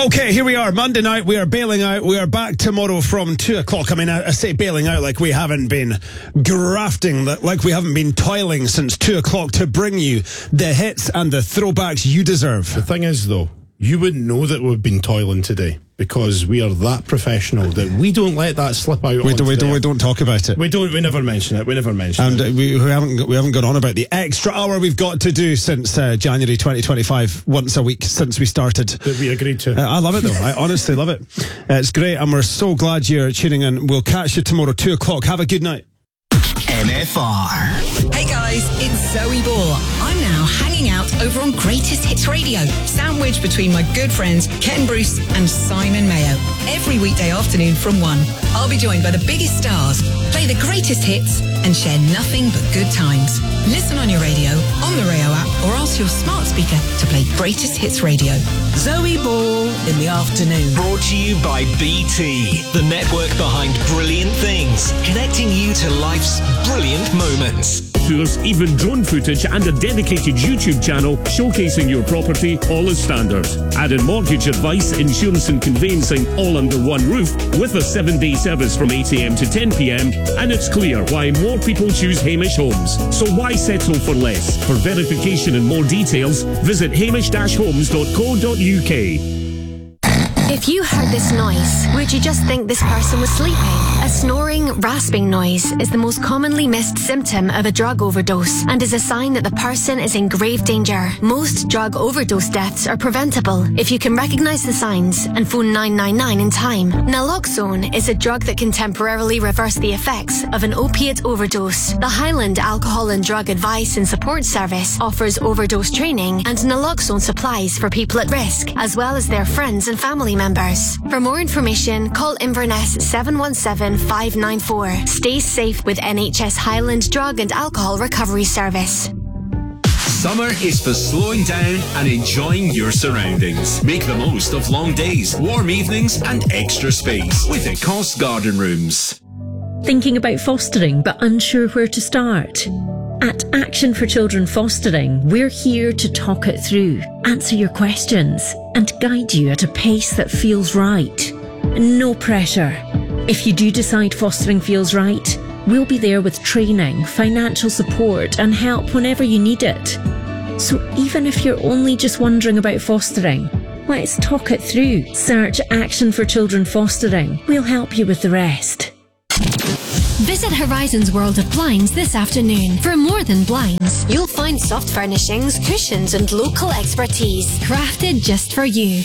Okay, here we are, Monday night. We are bailing out. We are back tomorrow from 2 o'clock. I mean, I say bailing out like we haven't been grafting, like we haven't been toiling since 2 o'clock to bring you the hits and the throwbacks you deserve. The thing is, though, you wouldn't know that we've been toiling today because we are that professional that we don't let that slip out. We don't talk about it. We never mention it. And we haven't gone on about the extra hour we've got to do since January 2025, once a week since we started. That we agreed to. I love it, though. I honestly love it. It's great, and we're so glad you're tuning in. We'll catch you tomorrow, 2 o'clock. Have a good night. MFR. Hey guys, it's Zoe Ball. I'm now hanging out over on Greatest Hits Radio, sandwiched between my good friends Ken Bruce and Simon Mayo. Every weekday afternoon from 1, I'll be joined by the biggest stars, play the greatest hits, and share nothing but good times. Listen on your radio, on the Rayo app, or ask your smart speaker to play Greatest Hits Radio. Zoe Ball in the afternoon. Brought to you by BT, the network behind brilliant things, connecting you to life's brilliant moments. Tours, even drone footage and a dedicated YouTube channel showcasing your property, all as standard. Add in mortgage advice, insurance and conveyancing all under one roof with a 7-day service from 8 a.m. to 10 p.m. And it's clear why more people choose Hamish Homes. So why settle for less? For verification and more details, visit hamish-homes.co.uk. If you heard this noise, would you just think this person was sleeping? A snoring, rasping noise is the most commonly missed symptom of a drug overdose and is a sign that the person is in grave danger. Most drug overdose deaths are preventable if you can recognise the signs and phone 999 in time. Naloxone is a drug that can temporarily reverse the effects of an opiate overdose. The Highland Alcohol and Drug Advice and Support Service offers overdose training and naloxone supplies for people at risk, as well as their friends and family members. For more information, call Inverness 717-594. Stay safe with NHS Highland Drug and Alcohol Recovery Service. Summer is for slowing down and enjoying your surroundings. Make the most of long days, warm evenings and extra space with Ecosse Garden Rooms. Thinking about fostering but unsure where to start? At Action for Children Fostering, we're here to talk it through, answer your questions, and guide you at a pace that feels right. No pressure. If you do decide fostering feels right, we'll be there with training, financial support, and help whenever you need it. So even if you're only just wondering about fostering, let's talk it through. Search Action for Children Fostering. We'll help you with the rest. Visit Horizons World of Blinds this afternoon. For more than blinds, you'll find soft furnishings, cushions and local expertise crafted just for you.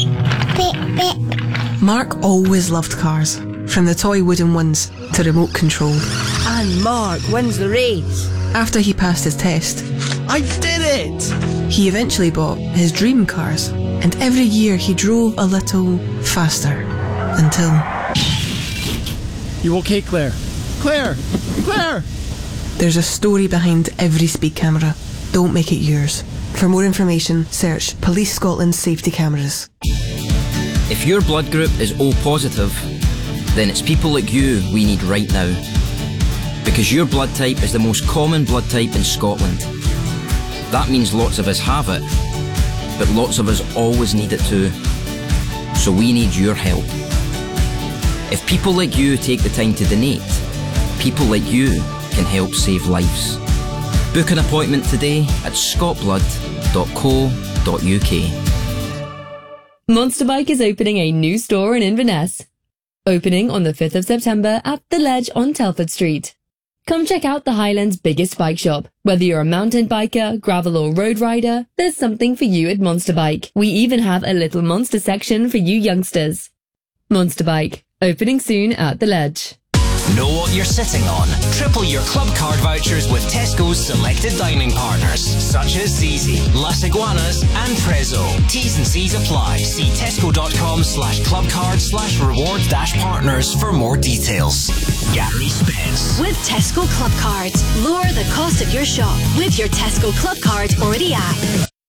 Mark always loved cars, from the toy wooden ones to remote control. And Mark wins the race. After he passed his test, I did it! He eventually bought his dream cars, and every year he drove a little faster until... You okay, Claire? Claire! There's a story behind every speed camera. Don't make it yours. For more information, search Police Scotland Safety Cameras. If your blood group is O positive, then it's people like you we need right now. Because your blood type is the most common blood type in Scotland. That means lots of us have it, but lots of us always need it too. So we need your help. If people like you take the time to donate, people like you can help save lives. Book an appointment today at scotblood.co.uk. Monster Bike is opening a new store in Inverness. Opening on the 5th of September at The Ledge on Telford Street. Come check out the Highlands' biggest bike shop. Whether you're a mountain biker, gravel or road rider, there's something for you at Monster Bike. We even have a little monster section for you youngsters. Monster Bike, opening soon at The Ledge. Know what you're sitting on? Triple your club card vouchers with Tesco's selected dining partners, such as Zizi, Las Iguanas and Prezzo. T's and C's apply. See tesco.com/clubcard/reward-partners for more details. Gary Spence. With Tesco Club Cards, lower the cost of your shop with your Tesco Club Card or the app.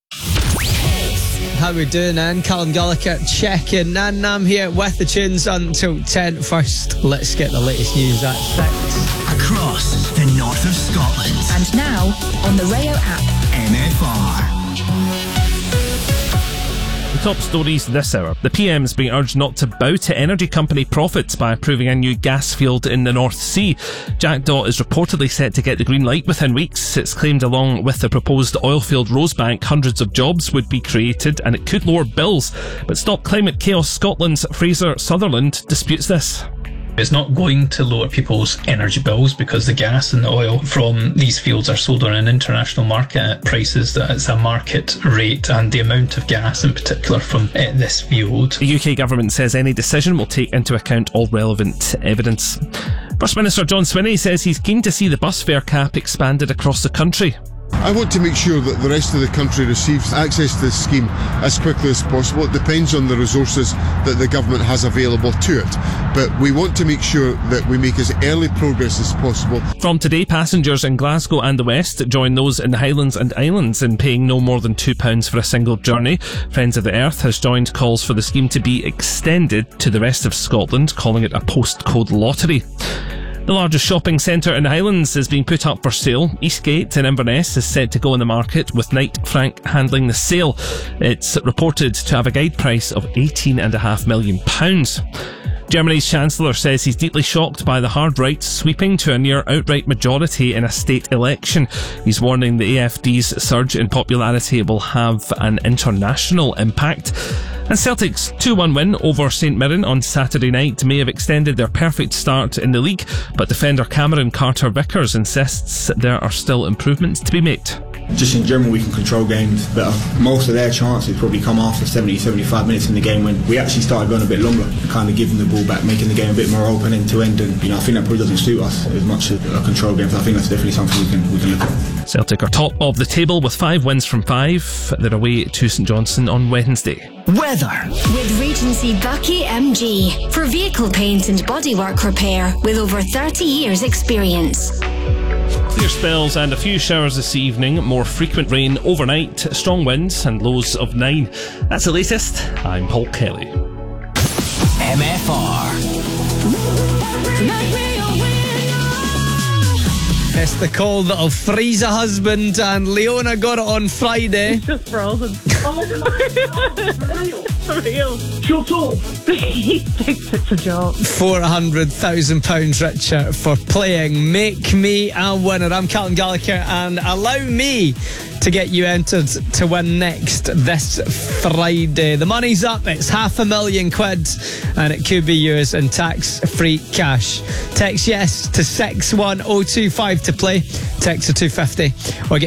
How we doing then? Callum Gallagher checking in. I'm here with the tunes until 10. First, let's get the latest news at 6. Across the north of Scotland. And now on the Rayo app. MFR. The top stories this hour. The PM's being urged not to bow to energy company profits by approving a new gas field in the North Sea. Jackdaw is reportedly set to get the green light within weeks. It's claimed along with the proposed oil field Rosebank, hundreds of jobs would be created and it could lower bills. But Stop Climate Chaos Scotland's Fraser Sutherland disputes this. It's not going to lower people's energy bills because the gas and the oil from these fields are sold on an international market at prices that it's a market rate, and the amount of gas in particular from this field. The UK government says any decision will take into account all relevant evidence. First Minister John Swinney says he's keen to see the bus fare cap expanded across the country. I want to make sure that the rest of the country receives access to this scheme as quickly as possible. It depends on the resources that the government has available to it. But we want to make sure that we make as early progress as possible. From today, passengers in Glasgow and the West join those in the Highlands and Islands in paying no more than £2 for a single journey. Friends of the Earth has joined calls for the scheme to be extended to the rest of Scotland, calling it a postcode lottery. The largest shopping centre in the Highlands is being put up for sale. Eastgate in Inverness is set to go on the market, with Knight Frank handling the sale. It's reported to have a guide price of £18.5 million. Germany's Chancellor says he's deeply shocked by the hard right sweeping to a near outright majority in a state election. He's warning the AfD's surge in popularity will have an international impact. And Celtic's 2-1 win over St Mirren on Saturday night may have extended their perfect start in the league, but defender Cameron Carter-Vickers insists there are still improvements to be made. Just in general, we can control games better. Most of their chances probably come after 70-75 minutes in the game, when we actually started going a bit longer, kind of giving the ball back, making the game a bit more open end to end. And I think that probably doesn't suit us as much as a control game. So I think that's definitely something we can look at. Celtic are top of the table with 5 wins from 5. They're away to St Johnstone on Wednesday. Weather with Regency Bucky MG for vehicle paint and bodywork repair with over 30 years experience. Clear spells and a few showers this evening, more frequent rain overnight, strong winds and lows of 9. That's the latest. I'm Paul Kelly. MFR. It's the call that'll freeze a husband, and Leona got it on Friday. He's just frozen. Oh my God. For real. Shut up. He thinks it's a joke. £400,000 richer for playing Make Me a Winner. I'm Calvin Gallagher, and allow me to get you entered to win next this Friday. The money's up. It's £500,000 and it could be yours in tax-free cash. Text yes to 61025 to play. Text to 250 or get